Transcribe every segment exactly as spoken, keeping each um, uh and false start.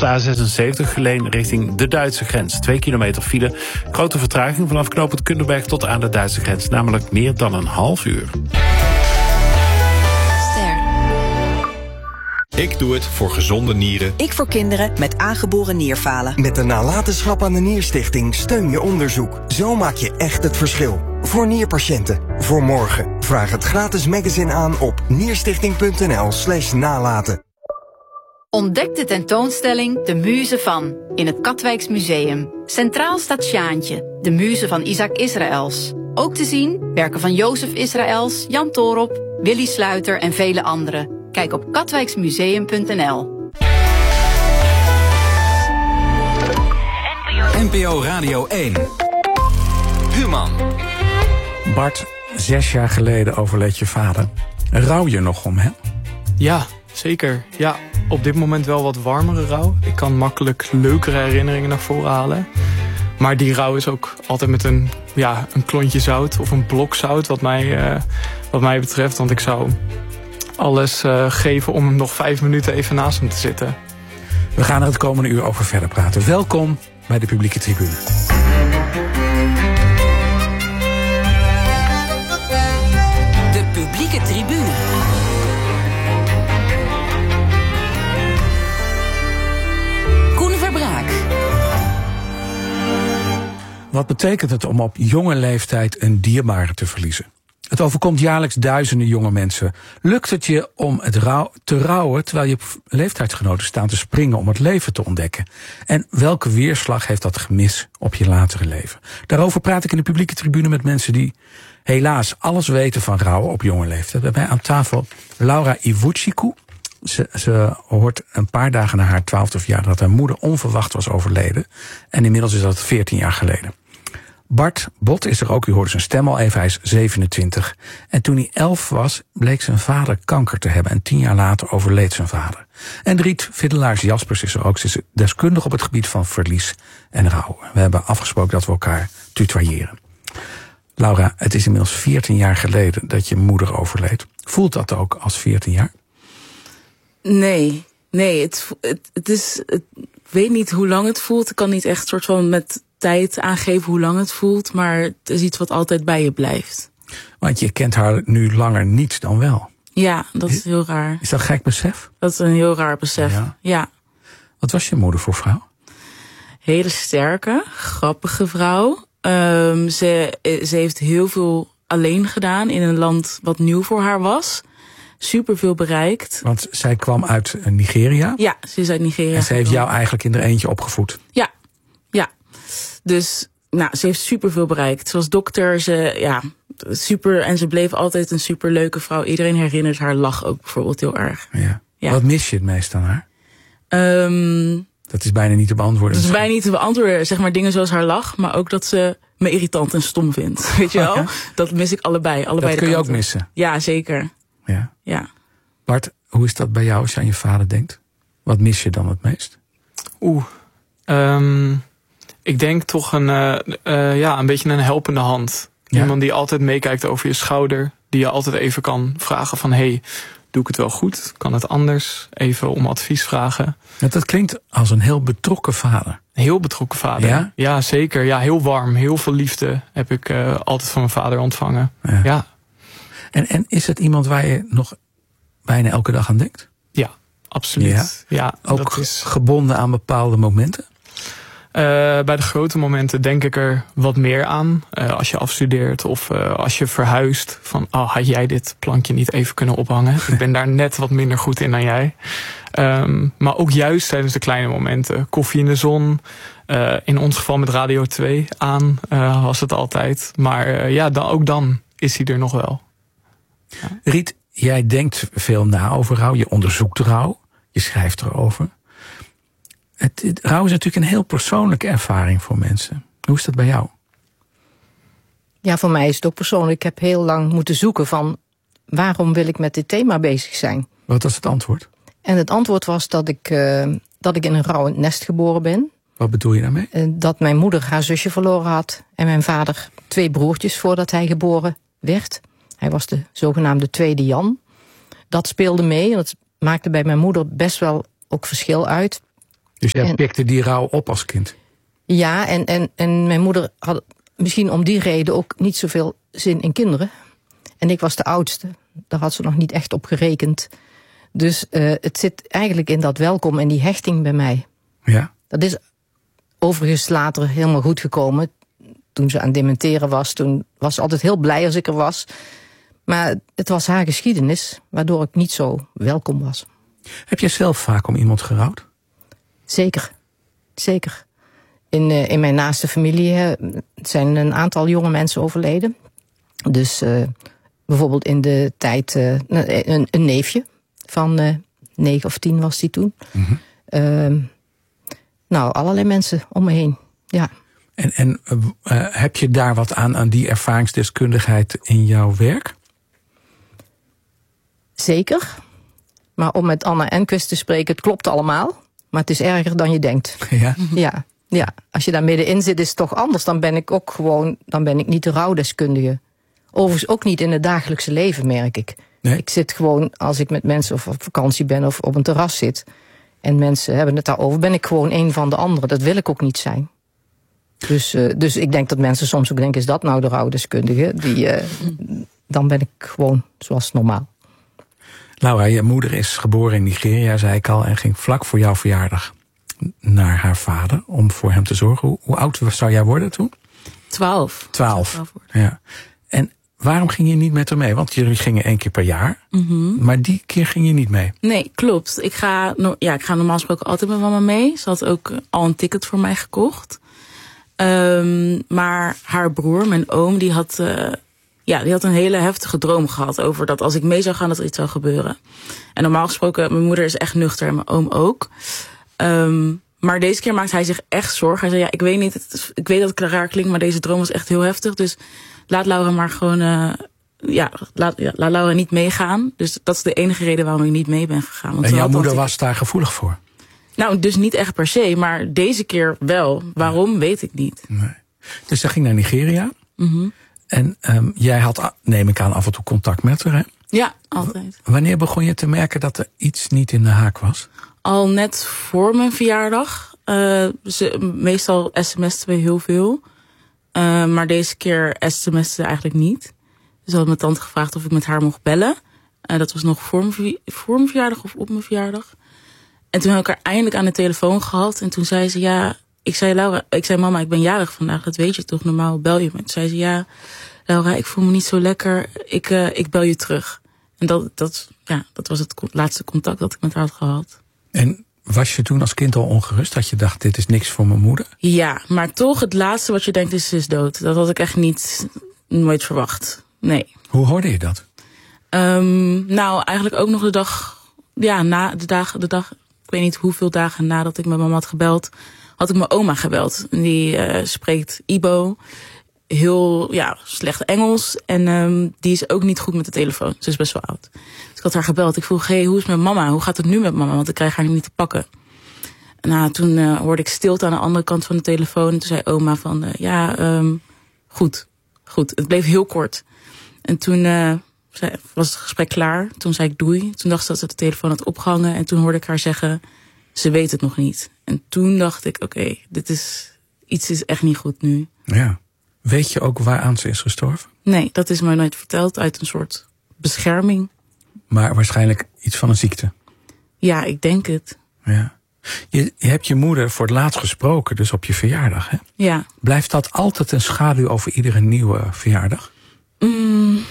de A zesenzeventig Geleen richting de Duitse grens. Twee kilometer file. Grote vertraging vanaf knooppunt Kunderberg tot aan de Duitse grens. Namelijk meer dan een half uur. Ik doe het voor gezonde nieren. Ik voor kinderen met aangeboren nierfalen. Met de nalatenschap aan de Nierstichting steun je onderzoek. Zo maak je echt het verschil. Voor nierpatiënten. Voor morgen. Vraag het gratis magazine aan op nierstichting.nl slash nalaten. Ontdek de tentoonstelling De Muze van in het Katwijks Museum. Centraal staat Sjaantje, de muze van Isaac Israëls. Ook te zien werken van Jozef Israëls, Jan Toorop, Willy Sluiter en vele anderen. Kijk op katwijksmuseum punt n l. N P O Radio één. Human. Bart, zes jaar geleden overleed je vader. Rouw je nog om hem? Ja, zeker. Ja, op dit moment wel wat warmere rouw. Ik kan makkelijk leukere herinneringen naar voren halen. Maar die rouw is ook altijd met een, ja, een klontje zout of een blok zout wat mij, uh, wat mij betreft. Want ik zou alles uh, geven om nog vijf minuten even naast hem te zitten. We gaan er het komende uur over verder praten. Welkom bij de publieke tribune. De publieke tribune. Koen Verbraak. Wat betekent het om op jonge leeftijd een dierbare te verliezen? Het overkomt jaarlijks duizenden jonge mensen. Lukt het je om het rouw, te rouwen terwijl je leeftijdsgenoten staan te springen om het leven te ontdekken? En welke weerslag heeft dat gemis op je latere leven? Daarover praat ik in de publieke tribune met mensen die helaas alles weten van rouwen op jonge leeftijd. Bij mij aan tafel Laura Iwuchiku. Ze, ze hoort een paar dagen na haar twaalfde verjaardag dat haar moeder onverwacht was overleden. En inmiddels is dat veertien jaar geleden. Bart Bot is er ook, u hoorde zijn stem al even, hij is zevenentwintig. En toen hij elf was, bleek zijn vader kanker te hebben. En tien jaar later overleed zijn vader. En Riet Fiddelaars Jaspers is er ook, ze is deskundig op het gebied van verlies en rouw. We hebben afgesproken dat we elkaar tutoyeren. Laura, het is inmiddels veertien jaar geleden dat je moeder overleed. Voelt dat ook als veertien jaar? Nee, nee, het, het, het is, het, ik weet niet hoe lang het voelt. Ik kan niet echt soort van met tijd aangeven hoe lang het voelt, maar het is iets wat altijd bij je blijft. Want je kent haar nu langer niet dan wel. Ja, dat is heel raar. Is dat gek besef? Dat is een heel raar besef, ja. ja. Wat was je moeder voor vrouw? Hele sterke, grappige vrouw. Um, ze, ze heeft heel veel alleen gedaan in een land wat nieuw voor haar was. Super veel bereikt. Want zij kwam uit Nigeria? Ja, ze is uit Nigeria. En ze heeft jou eigenlijk in er eentje opgevoed? Ja, ja. Dus nou, ze heeft super veel bereikt. Ze was dokter, ze, ja, super. En ze bleef altijd een super leuke vrouw. Iedereen herinnert haar lach ook bijvoorbeeld heel erg. Ja. Ja. Wat mis je het meest aan haar? Um, dat is bijna niet te beantwoorden. Dat is bijna niet te beantwoorden. Zeg maar dingen zoals haar lach, maar ook dat ze me irritant en stom vindt. Weet je wel? Ja. Dat mis ik allebei. allebei dat kun je ook missen? Ja, zeker. Ja. ja. Bart, hoe is dat bij jou als je aan je vader denkt? Wat mis je dan het meest? Oeh, um, ik denk toch een, uh, uh, ja, een beetje een helpende hand. Ja. Iemand die altijd meekijkt over je schouder. Die je altijd even kan vragen van, hey, doe ik het wel goed? Kan het anders? Even om advies vragen. Ja, dat klinkt als een heel betrokken vader. Heel betrokken vader. Ja, ja zeker. Ja, heel warm. Heel veel liefde heb ik uh, altijd van mijn vader ontvangen. Ja. ja. En, en is het iemand waar je nog bijna elke dag aan denkt? Ja, absoluut. Ja. Ja, ook dat is gebonden aan bepaalde momenten? Uh, bij de grote momenten denk ik er wat meer aan. Uh, als je afstudeert of uh, als je verhuist. Van, oh, had jij dit plankje niet even kunnen ophangen? Ik ben daar net wat minder goed in dan jij. Um, maar ook juist tijdens de kleine momenten. Koffie in de zon. Uh, in ons geval met Radio twee aan uh, was het altijd. Maar uh, ja, dan, ook dan is hij er nog wel. Ja. Riet, jij denkt veel na over rouw. Je onderzoekt rouw. Je schrijft erover. Het, het, rouw is natuurlijk een heel persoonlijke ervaring voor mensen. Hoe is dat bij jou? Ja, voor mij is het ook persoonlijk. Ik heb heel lang moeten zoeken van waarom wil ik met dit thema bezig zijn. Wat was het antwoord? En het antwoord was dat ik, uh, dat ik in een rouwend nest geboren ben. Wat bedoel je daarmee? Uh, dat mijn moeder haar zusje verloren had en mijn vader twee broertjes voordat hij geboren werd. Hij was de zogenaamde tweede Jan. Dat speelde mee en dat maakte bij mijn moeder best wel ook verschil uit. Dus jij En- pikte die rouw op als kind? Ja, en, en, en mijn moeder had misschien om die reden ook niet zoveel zin in kinderen. En ik was de oudste. Daar had ze nog niet echt op gerekend. Dus uh, het zit eigenlijk in dat welkom en die hechting bij mij. Ja. Dat is overigens later helemaal goed gekomen. Toen ze aan het dementeren was, toen was ze altijd heel blij als ik er was. Maar het was haar geschiedenis, waardoor ik niet zo welkom was. Heb jij zelf vaak om iemand gerouwd? Zeker, zeker. In, uh, in mijn naaste familie uh, zijn een aantal jonge mensen overleden. Dus uh, bijvoorbeeld in de tijd uh, een, een neefje van uh, negen of tien was die toen. Mm-hmm. Uh, nou, allerlei mensen om me heen, ja. En, en uh, heb je daar wat aan, aan die ervaringsdeskundigheid in jouw werk? Zeker. Maar om met Anna Enquist te spreken, het klopt allemaal. Maar het is erger dan je denkt. Ja? Ja, ja. Als je daar middenin zit, is het toch anders. Dan ben ik ook gewoon, dan ben ik niet de rouwdeskundige. Overigens ook niet in het dagelijkse leven, merk ik. Nee? Ik zit gewoon, als ik met mensen of op vakantie ben of op een terras zit, en mensen hebben het daarover, ben ik gewoon een van de anderen. Dat wil ik ook niet zijn. Dus, uh, dus ik denk dat mensen soms ook denken, is dat nou de rouwdeskundige? Die, uh, dan ben ik gewoon zoals normaal. Laura, je moeder is geboren in Nigeria, zei ik al, en ging vlak voor jouw verjaardag naar haar vader om voor hem te zorgen. Hoe, hoe oud zou jij worden toen? Twaalf. Twaalf. Twaalf Ja. En waarom ging je niet met haar mee? Want jullie gingen één keer per jaar, Mm-hmm. maar die keer ging je niet mee. Nee, klopt. Ik ga, no- ja, ik ga normaal gesproken altijd met mama mee. Ze had ook al een ticket voor mij gekocht. Um, maar haar broer, mijn oom, die had, uh, ja, die had een hele heftige droom gehad over dat als ik mee zou gaan, dat er iets zou gebeuren. En normaal gesproken, mijn moeder is echt nuchter en mijn oom ook. Um, maar deze keer maakt hij zich echt zorgen. Hij zei, ja, ik weet niet, het, ik weet dat het raar klinkt, maar deze droom was echt heel heftig. Dus laat Laura maar gewoon, uh, ja, laat, ja, laat Laura niet meegaan. Dus dat is de enige reden waarom ik niet mee ben gegaan. Want En toen jouw had moeder dat- was daar gevoelig voor? Nou, dus niet echt per se, maar deze keer wel. Waarom, weet ik niet. Nee. Dus zij ging naar Nigeria. Mm-hmm. En um, jij had, neem ik aan, af en toe contact met haar, hè? Ja, altijd. Wanneer begon je te merken dat er iets niet in de haak was? Al net voor mijn verjaardag. Uh, ze, meestal sms'ten we heel veel. Uh, maar deze keer sms'ten ze eigenlijk niet. Dus had mijn tante gevraagd of ik met haar mocht bellen. Uh, dat was nog voor mijn, verja- voor mijn verjaardag of op mijn verjaardag. En toen heb ik haar eindelijk aan de telefoon gehad. En toen zei ze, ja... Ik zei, Laura, ik zei, mama, ik ben jarig vandaag. Dat weet je toch, normaal bel je me. Toen zei ze, ja, Laura, ik voel me niet zo lekker. Ik, uh, ik bel je terug. En dat, dat, ja, dat was het laatste contact dat ik met haar had gehad. En was je toen als kind al ongerust? Dat je dacht, dit is niks voor mijn moeder? Ja, maar toch het laatste wat je denkt is, ze is dood. Dat had ik echt niet, nooit verwacht. Nee. Hoe hoorde je dat? Um, nou, eigenlijk ook nog de dag, ja, na de dag, de dag, ik weet niet hoeveel dagen nadat ik met mama had gebeld, had ik mijn oma gebeld. En die uh, spreekt Ibo, heel, ja, slecht Engels. En um, die is ook niet goed met de telefoon. Ze is best wel oud. Dus ik had haar gebeld. Ik vroeg, hey, hoe is het met mama? Hoe gaat het nu met mama? Want ik krijg haar niet te pakken. En nou, toen uh, hoorde ik stilte aan de andere kant van de telefoon. En toen zei oma van, uh, ja, um, goed, goed. Het bleef heel kort. En toen uh, zei, was het gesprek klaar. Toen zei ik doei. Toen dacht ze dat ze de telefoon had opgehangen. En toen hoorde ik haar zeggen, ze weet het nog niet. En toen dacht ik, oké, okay, dit is, iets is echt niet goed nu. Ja. Weet je ook waaraan ze is gestorven? Nee, dat is mij nooit verteld uit een soort bescherming. Maar waarschijnlijk iets van een ziekte. Ja, ik denk het. Ja. Je, je hebt je moeder voor het laatst gesproken, dus op je verjaardag, hè? Ja. Blijft dat altijd een schaduw over iedere nieuwe verjaardag? Mm,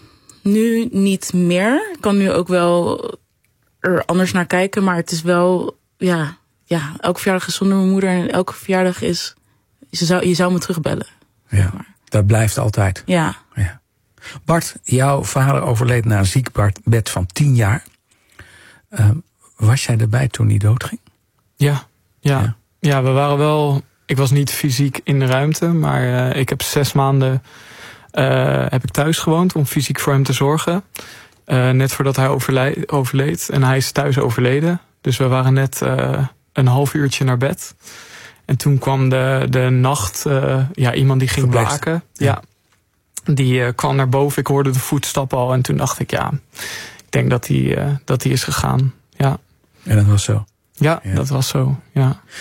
nu niet meer. Ik kan nu ook wel er anders naar kijken, maar het is wel, ja, ja, elke verjaardag is zonder mijn moeder en elke verjaardag is, je zou, je zou me terugbellen. Ja, zeg maar. Dat blijft altijd. Ja. Ja. Bart, jouw vader overleed na een ziekbed van tien jaar. Uh, was jij erbij toen hij doodging? Ja, ja, ja. Ja, we waren wel. Ik was niet fysiek in de ruimte, maar uh, ik heb zes maanden uh, heb ik thuis gewoond om fysiek voor hem te zorgen. Uh, net voordat hij overleed, overleed. En hij is thuis overleden. Dus we waren net uh, een half uurtje naar bed. En toen kwam de, de nacht, uh, ja, iemand die ging Verpleegster. waken. Ja. ja. Die uh, kwam naar boven. Ik hoorde de voetstappen al. En toen dacht ik, ja, ik denk dat hij, uh, dat hij is gegaan. Ja. En dat was zo? Ja, Ja. dat was zo, ja.